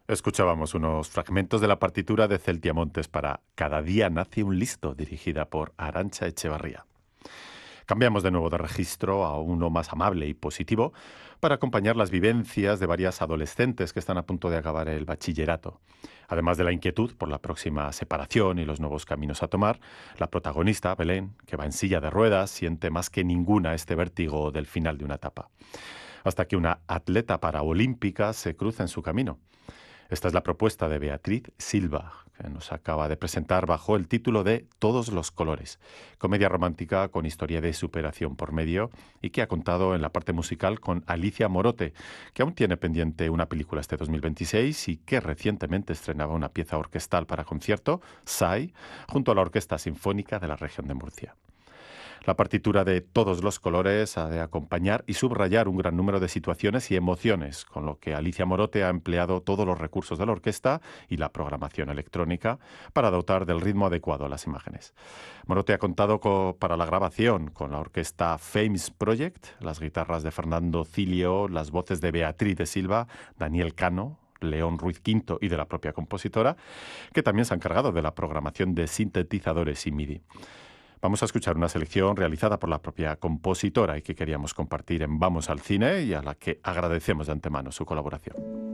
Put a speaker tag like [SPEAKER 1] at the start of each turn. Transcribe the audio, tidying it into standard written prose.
[SPEAKER 1] Escuchábamos unos fragmentos de la partitura de Celtiamontes para Cada día nace un listo, dirigida por Arantxa Echevarría. Cambiamos de nuevo de registro a uno más amable y positivo para acompañar las vivencias de varias adolescentes que están a punto de acabar el bachillerato. Además de la inquietud por la próxima separación y los nuevos caminos a tomar, la protagonista, Belén, que va en silla de ruedas, siente más que ninguna este vértigo del final de una etapa. Hasta que una atleta paraolímpica se cruza en su camino. Esta es la propuesta de Beatriz Silva, que nos acaba de presentar bajo el título de Todos los colores, comedia romántica con historia de superación por medio y que ha contado en la parte musical con Alicia Morote, que aún tiene pendiente una película este 2026 y que recientemente estrenaba una pieza orquestal para concierto, SAI, junto a la Orquesta Sinfónica de la región de Murcia. La partitura de Todos los colores ha de acompañar y subrayar un gran número de situaciones y emociones, con lo que Alicia Morote ha empleado todos los recursos de la orquesta y la programación electrónica para dotar del ritmo adecuado a las imágenes. Morote ha contado para la grabación con la orquesta Fames Project, las guitarras de Fernando Cilio, las voces de Beatriz de Silva, Daniel Cano, León Ruiz Quinto y de la propia compositora, que también se ha encargado de la programación de sintetizadores y MIDI. Vamos a escuchar una selección realizada por la propia compositora y que queríamos compartir en Vamos al Cine y a la que agradecemos de antemano su colaboración.